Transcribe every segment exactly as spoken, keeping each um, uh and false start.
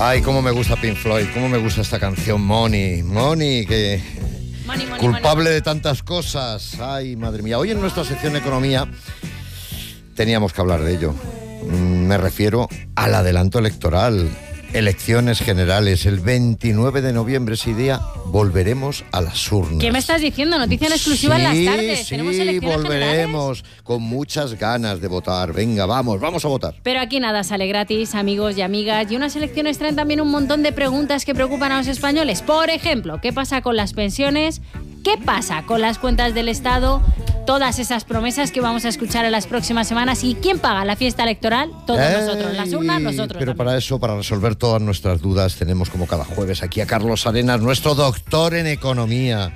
Ay, cómo me gusta Pink Floyd, cómo me gusta esta canción, Money, Money, que... Money, money, culpable money. de tantas cosas. Ay, madre mía. Hoy en nuestra sección de Economía teníamos que hablar de ello. Me refiero al adelanto electoral. Elecciones generales, el veintinueve de noviembre, ese día volveremos a las urnas. ¿Qué me estás diciendo? Noticia en exclusiva sí, en las tardes. Sí, ¿Tenemos elecciones volveremos generales? con muchas ganas de votar. Venga, vamos, vamos a votar. Pero aquí nada sale gratis, amigos y amigas. Y unas elecciones traen también un montón de preguntas que preocupan a los españoles. Por ejemplo, ¿qué pasa con las pensiones? ¿Qué pasa con las cuentas del Estado? Todas esas promesas que vamos a escuchar en las próximas semanas. ¿Y quién paga la fiesta electoral? Todos Ey, nosotros. Las urnas, nosotros Pero también. para eso, para resolver todas nuestras dudas, tenemos como cada jueves aquí a Carlos Arenas, nuestro doctor en economía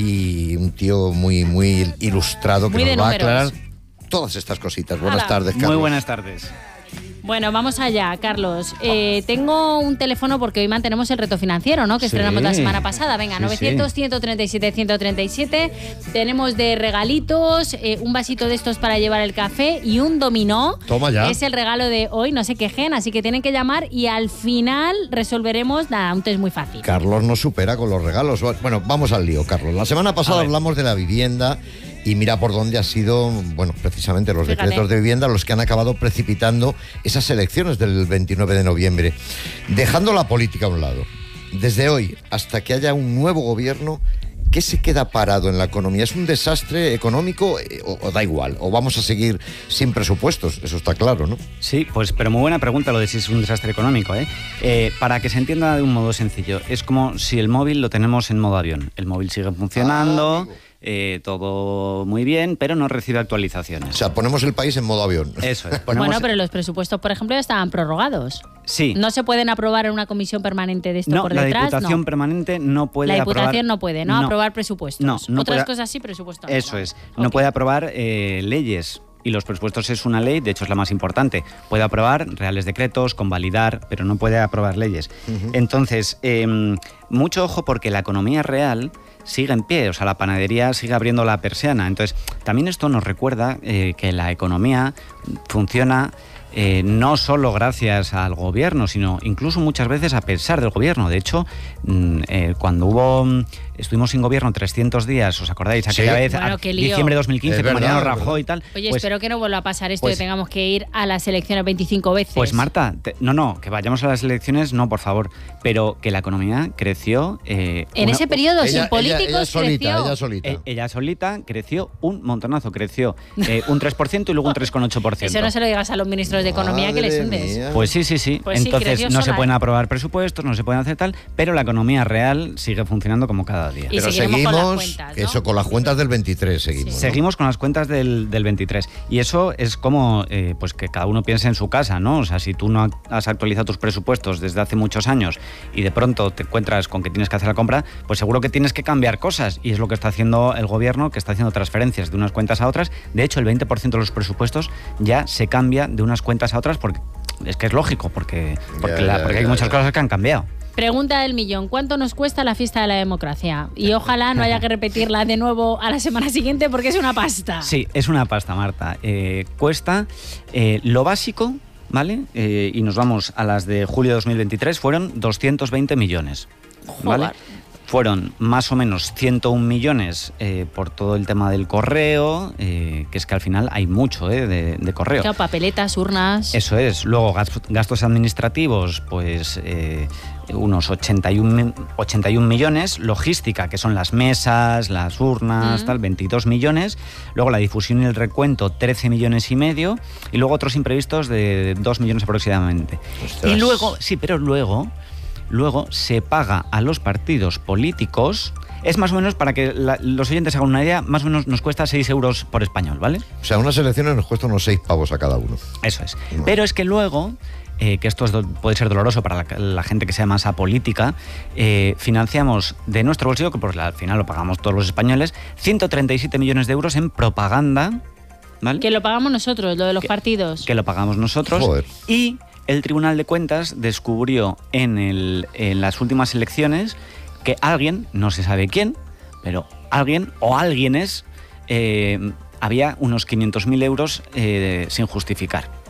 y un tío muy, muy ilustrado que Muy de nos va a números. aclarar todas estas cositas. Buenas Hala. tardes, Carlos. Muy buenas tardes. Bueno, vamos allá, Carlos. Eh, tengo un teléfono porque hoy mantenemos el reto financiero, ¿no? Que Sí. estrenamos la semana pasada. Venga, Sí, novecientos, sí. ciento treinta y siete, ciento treinta y siete. Tenemos de regalitos, eh, un vasito de estos para llevar el café y un dominó. Toma ya. Es el regalo de hoy, no se quejen, así que tienen que llamar y al final resolveremos, nada, un test muy fácil. Carlos nos supera con los regalos. Bueno, vamos al lío, Carlos. La semana pasada A ver. hablamos de la vivienda y mira por dónde ha sido, bueno, precisamente los Fíjate. decretos de vivienda los que han acabado precipitando esas elecciones del veintinueve de noviembre. Dejando la política a un lado, desde hoy hasta que haya un nuevo gobierno, ¿qué se queda parado en la economía? ¿Es un desastre económico eh, o, o da igual? ¿O vamos a seguir sin presupuestos? Eso está claro, ¿no? Sí, pues pero muy buena pregunta lo de si es un desastre económico, ¿eh? Eh, para que se entienda de un modo sencillo, es como si el móvil lo tenemos en modo avión. El móvil sigue funcionando, Ah, amigo. eh, todo muy bien, pero no recibe O actualizaciones. sea, ponemos el país en modo avión. Eso es. Ponemos- Bueno, pero los presupuestos, por ejemplo, ya estaban prorrogados. Sí. ¿No se pueden aprobar en una comisión permanente de esto No, por la detrás? Diputación no. permanente no puede La aprobar... Diputación no puede, ¿no? Aprobar presupuestos. No, no Otras puede- cosas sí, presupuestos no. Eso es. No Ok. puede aprobar eh, leyes. Y los presupuestos es una ley, de hecho es la más importante. Puede aprobar reales decretos, convalidar, pero no puede aprobar leyes. Entonces, eh, mucho ojo porque la economía real sigue en pie, o sea, la panadería sigue abriendo la persiana. Entonces, también esto nos recuerda eh, que la economía funciona eh, no solo gracias al gobierno, sino incluso muchas veces a pesar del gobierno. De hecho, mm, eh, cuando hubo mm, estuvimos sin gobierno trescientos días, ¿os acordáis? Aquella Sí. vez, Bueno, a qué lío. diciembre de dos mil quince, Es con verdad, Mariano es verdad. Rajoy y tal. Oye, pues, espero que no vuelva a pasar esto pues- y tengamos que ir a las elecciones veinticinco veces. Pues Marta, te- no, no, que vayamos a las elecciones, no, por favor, pero que la economía creció... eh, En una- ese periodo, Ella- sin políticos, ella, ella solita, creció. ella solita. Eh, ella solita creció un montonazo, creció eh, un tres por ciento y luego un tres coma ocho por ciento. Eso no se lo digas a los ministros de Economía que les Madre hundes. mía. Pues sí, sí, sí. Pues sí, Entonces creció no se sola, pueden ¿eh? aprobar presupuestos, no se pueden hacer tal, pero la economía real sigue funcionando como cada día. Y Pero seguiremos con las seguimos, cuentas, que ¿no? eso, con las cuentas del veintitrés seguimos. ¿no? Seguimos con las cuentas del, del veintitrés. Y eso es como eh, pues que cada uno piense en su casa, ¿no? O sea, si tú no has actualizado tus presupuestos desde hace muchos años y de pronto te encuentras con que tienes que hacer la compra, pues seguro que tienes que cambiar cosas. Y es lo que está haciendo el gobierno, que está haciendo transferencias de unas cuentas a otras. De hecho, el veinte por ciento de los presupuestos ya se cambia de unas cuentas a otras porque es que es lógico, porque, porque, Ya, la- ya, porque hay ya, muchas ya. cosas que han cambiado. Pregunta del millón, ¿cuánto nos cuesta la fiesta de la democracia? Y ojalá no haya que repetirla de nuevo a la semana siguiente porque es una pasta. Sí, es una pasta, Marta. Eh, cuesta eh, lo básico, ¿vale? Eh, y nos vamos a las de julio de dos mil veintitrés, fueron doscientos veinte millones, ¿vale? Joder. Fueron más o menos ciento un millones eh, por todo el tema del correo, eh, que es que al final hay mucho eh, de, de correo. Claro, papeletas, urnas. Eso es. Luego gas- gastos administrativos, pues eh, unos ochenta y un millones. Logística, que son las mesas, las urnas, Mm. tal, veintidós millones. Luego la difusión y el recuento, trece millones y medio. Y luego otros imprevistos de dos millones aproximadamente. Ostras. Y luego, sí, pero luego, luego se paga a los partidos políticos. Es más o menos, para que la- los oyentes hagan una idea, más o menos nos cuesta seis euros por español, ¿vale? O sea, unas elecciones nos cuesta unos seis pavos a cada uno. Eso es. Bueno. Pero es que luego, eh, que esto es do- puede ser doloroso para la, la gente que sea más apolítica, eh, financiamos de nuestro bolsillo, que por al final lo pagamos todos los españoles, ciento treinta y siete millones de euros en propaganda, ¿vale? Que lo pagamos nosotros, lo de los Que- partidos. que lo pagamos nosotros. Joder. Y el Tribunal de Cuentas descubrió en, el, en las últimas elecciones que alguien, no se sabe quién, pero alguien o alguienes, eh, había unos quinientos mil euros eh, sin justificar.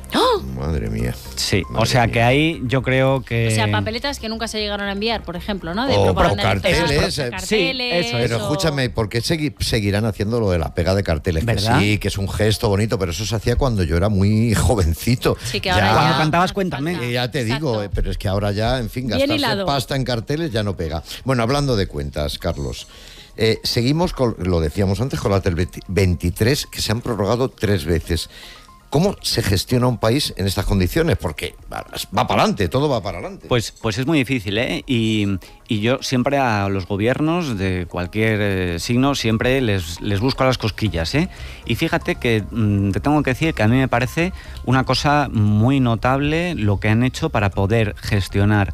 ¡Oh! Madre mía. Sí, Madre o sea mía. que ahí yo creo que... O sea, papeletas que nunca se llegaron a enviar, por ejemplo, ¿no? De O propaganda carteles, electoral, eh, carteles, sí, eso es. Pero o- escúchame, ¿por qué segui- seguirán haciendo lo de la pega de carteles? Que ¿Verdad? sí, que es un gesto bonito, pero eso se hacía cuando yo era muy jovencito. Sí, que ahora ya... Cuando cantabas, nos cuéntame. falta. Eh, ya te Exacto. digo, eh, pero es que ahora ya, en fin, Bien gastarse hilado. pasta en carteles ya no pega. Bueno, hablando de cuentas, Carlos, eh, seguimos con, lo decíamos antes, con las del veintitrés, que se han prorrogado tres veces. ¿Cómo se gestiona un país en estas condiciones? Porque va, va para adelante, todo va para adelante. Pues, pues es muy difícil, ¿eh? Y, y yo siempre a los gobiernos de cualquier eh, signo, siempre les, les busco las cosquillas, ¿eh? Y fíjate que mm, te tengo que decir que a mí me parece una cosa muy notable lo que han hecho para poder gestionar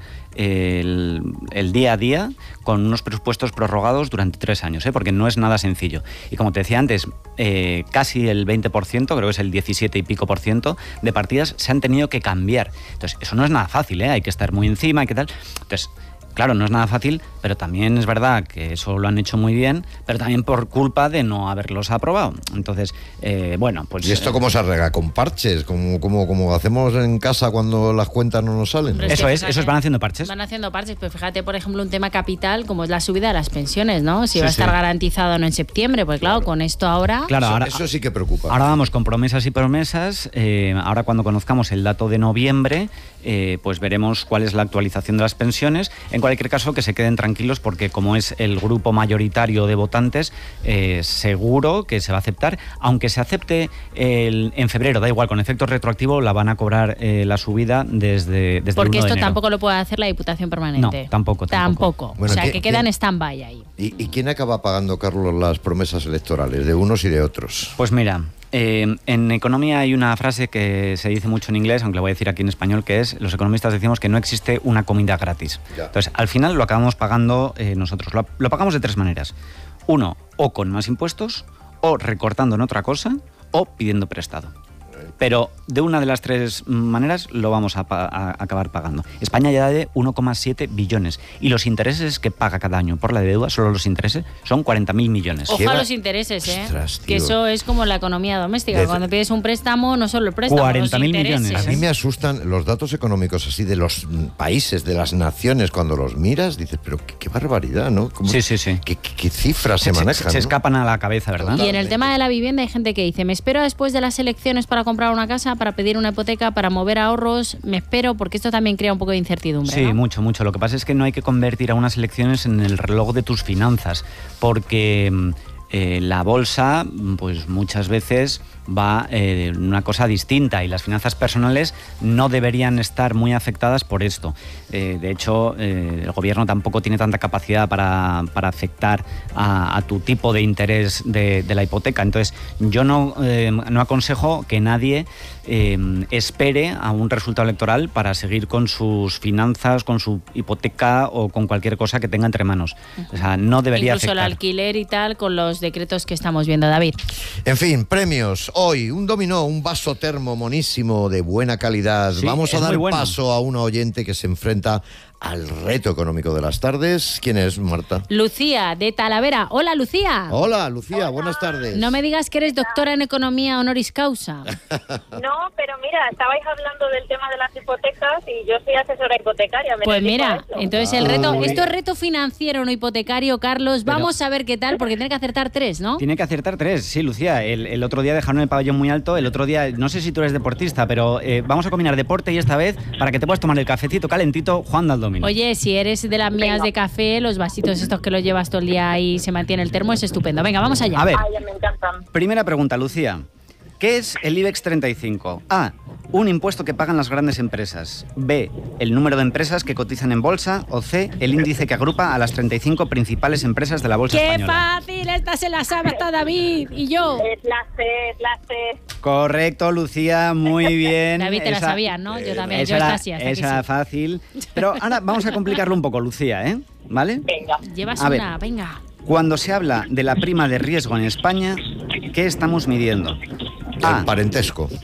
el, el día a día con unos presupuestos prorrogados durante tres años, ¿eh? Porque no es nada sencillo. Y como te decía antes, eh, casi el veinte por ciento, creo que es el diecisiete y pico por ciento de partidas se han tenido que cambiar. Entonces, eso no es nada fácil, ¿eh? Hay que estar muy encima, hay que tal. Entonces, claro, no es nada fácil, pero también es verdad que eso lo han hecho muy bien, pero también por culpa de no haberlos aprobado. Entonces, eh, bueno, pues... ¿Y esto cómo se arregla? ¿Con parches? ¿Como, como, como hacemos en casa cuando las cuentas no nos salen? Hombre, Eso que es, fíjate, eso es, van haciendo parches. Van haciendo parches, pero fíjate, por ejemplo, un tema capital como es la subida de las pensiones, ¿no? Si Sí, va a estar sí. garantizado o no en septiembre, pues claro, con esto ahora... Claro, Eso, ahora, eso sí que preocupa. ahora vamos con promesas y promesas. Eh, ahora cuando conozcamos el dato de noviembre, eh, pues veremos cuál es la actualización de las pensiones. En cualquier caso, que se queden tranquilos porque como es el grupo mayoritario de votantes, eh, seguro que se va a aceptar. Aunque se acepte el- en febrero, da igual, con efecto retroactivo la van a cobrar eh, la subida desde, desde Porque el uno de esto enero. tampoco lo puede hacer la Diputación Permanente. No, tampoco, tampoco. Tampoco. Bueno, o sea, ¿qué- que queda quién- en stand-by ahí. ¿Y, ¿Y quién acaba pagando, Carlos, las promesas electorales de unos y de otros? Pues mira, eh, en economía hay una frase que se dice mucho en inglés, aunque la voy a decir aquí en español, que es, los economistas decimos que no existe una comida gratis. Ya. Entonces, al final lo acabamos pagando eh, nosotros. Lo, lo pagamos de tres maneras. Uno, o con más impuestos, o recortando en otra cosa, o pidiendo prestado. Pero de una de las tres maneras lo vamos a, pa- a acabar pagando. España ya de uno coma siete billones y los intereses que paga cada año por la deuda, solo los intereses, son cuarenta mil millones. Ojo Lleva- a los intereses, ¿eh? Ostras, que tío. eso es como la economía doméstica. Desde- Cuando pides un préstamo, no solo el préstamo, cuarenta mil los intereses. millones, A mí me asustan los datos económicos así de los mm, países, de las naciones, cuando los miras, dices, pero qué, qué barbaridad, ¿no? ¿Cómo- Sí, sí, sí. ¿Qué, qué- qué cifras se, Se, manejan? se ¿no? escapan a la cabeza, ¿verdad? Y en el tema de la vivienda hay gente que dice, me espero después de las elecciones para comprar una casa, para pedir una hipoteca, para mover ahorros, me espero, porque esto también crea un poco de incertidumbre. Sí, ¿no? mucho, mucho. Lo que pasa es que no hay que convertir a unas elecciones en el reloj de tus finanzas, porque mm, eh, la bolsa, mm, pues muchas veces va eh, en una cosa distinta y las finanzas personales no deberían estar muy afectadas por esto. Eh, de hecho, eh, el gobierno tampoco tiene tanta capacidad para, para afectar a, a tu tipo de interés de, de la hipoteca. Entonces, yo no, eh, no aconsejo que nadie eh, espere a un resultado electoral para seguir con sus finanzas, con su hipoteca o con cualquier cosa que tenga entre manos. O sea, no debería Incluso el afectar. alquiler y tal, con los decretos que estamos viendo, David. En fin, premios. Hoy, un dominó, un vaso termo monísimo de buena calidad. Sí, Vamos a es dar muy bueno. paso a una oyente que se enfrenta al reto económico de las tardes. ¿Quién es, Marta? Lucía, de Talavera. Hola, Lucía. Hola, Lucía, buenas tardes. No me digas que eres doctora en economía honoris causa. No, pero mira, estabais hablando del tema de las hipotecas y yo soy asesora hipotecaria. me Pues dedico a mira, eso. entonces el Ah, reto, muy esto es bien. reto financiero, no hipotecario, Carlos. Pero- Vamos a ver qué tal, porque tiene que acertar tres, ¿no? Tiene que acertar tres, sí, Lucía. El, el otro día dejaron el pabellón muy alto, el otro día, no sé si tú eres deportista, pero eh, vamos a combinar deporte y esta vez, para que te puedas tomar el cafecito calentito, Juan al dominó. Oye, si eres de las mías de café, los vasitos estos que los llevas todo el día y se mantiene el termo, es estupendo. Venga, vamos allá. A ver, Ay, me encantan. primera pregunta, Lucía. ¿Qué es el IBEX treinta y cinco? A. Un impuesto que pagan las grandes empresas. B. El número de empresas que cotizan en bolsa. O C. El índice que agrupa a las treinta y cinco principales empresas de la bolsa ¡Qué española. fácil! Esta se la sabe hasta David y yo. Es la C, es la C. Correcto, Lucía, muy bien. David te la Esa- sabías, ¿no? Yo también, Esa yo era, esta sí, hasta esa aquí era sí. fácil. Pero ahora vamos a complicarlo un poco, Lucía, ¿eh? ¿Vale? Venga. Llevas A ver. una, venga. Cuando se habla de la prima de riesgo en España, ¿qué estamos midiendo? El A. parentesco.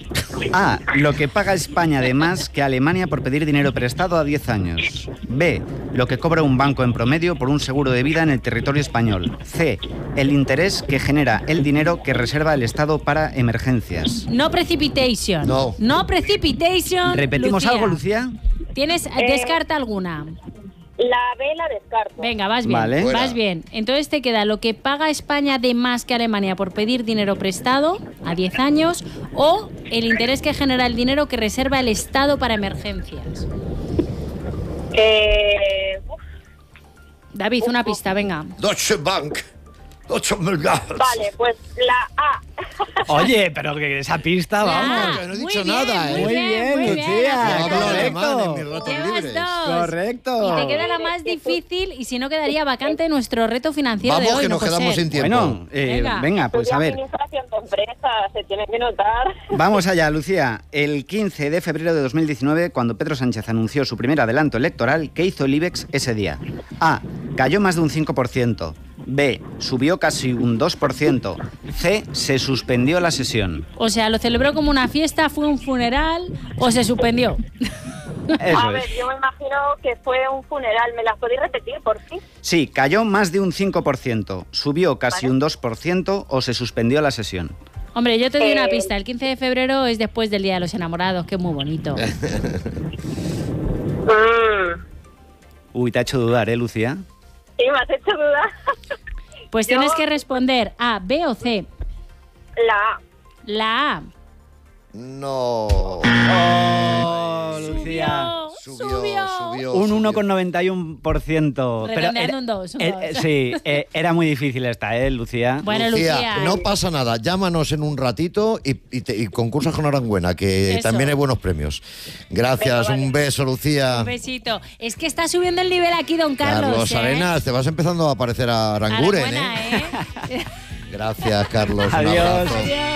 A. Lo que paga España de más que Alemania por pedir dinero prestado a diez años. B. Lo que cobra un banco en promedio por un seguro de vida en el territorio español. C. El interés que genera el dinero que reserva el Estado para emergencias. No precipitation. No. No precipitation. ¿Repetimos Lucía. algo, Lucía? ¿Tienes, descarta alguna? La B la descarto. Venga, vas bien, Vale. Fuera. vas bien. Entonces te queda lo que paga España de más que Alemania por pedir dinero prestado a diez años o el interés que genera el dinero que reserva el Estado para emergencias. Eh, uf, David, una pista, venga. Deutsche Bank. Deutsche Bank. vale, pues la A. Oye, pero que esa pista, Ah, que no he muy dicho bien, nada, ¿eh? Muy Muy bien, bien, muy bien. Lucía. has Hablo acertado. alemán en mis ratos Llevas libres. dos. Correcto. Y te queda la más difícil y si no quedaría vacante nuestro reto financiero de Vamos, hoy. que ¿no, nos quedamos José? sin tiempo. Bueno, eh, Venga. venga, pues a Estudia ver. administración de empresas, se tiene que notar. Vamos allá, Lucía. El quince de febrero de dos mil diecinueve, cuando Pedro Sánchez anunció su primer adelanto electoral, ¿qué hizo el IBEX ese día? A. Cayó más de un cinco por ciento. B. Subió casi un dos por ciento. C. Se suspendió la sesión. O sea, lo celebró como una fiesta, fue un funeral o se suspendió. Eso A es. ver, yo me imagino que fue un funeral. ¿Me las podéis repetir, por fin? Sí, cayó más de un cinco por ciento. Subió casi Vale. un dos por ciento o se suspendió la sesión. Hombre, yo te doy una Eh. pista. El quince de febrero es después del Día de los Enamorados, que es muy bonito. Mm, Uy, te ha hecho dudar, ¿eh, Lucía? sí, me has hecho dudar. Pues Yo- tienes que responder A, B o C. La A. La A. No. Oh, Lucía. Subió, Subió. subió. Un subió. uno coma noventa y uno por ciento. Redondeando un dos, un eh, dos. eh, sí, eh, era muy difícil esta, ¿eh, Lucía? Bueno, Lucía. no pasa nada. Llámanos en un ratito y, y, te- y concursas con Aranguena, que Eso. también hay buenos premios. Gracias, Venga, vale. un beso, Lucía. Un besito. Es que está subiendo el nivel aquí, don Carlos. Carlos ¿eh? Arenas, te vas empezando a parecer a Aranguren, Enhorabuena, ¿eh? ¿eh? Gracias, Carlos. Un Adiós. abrazo. Adiós.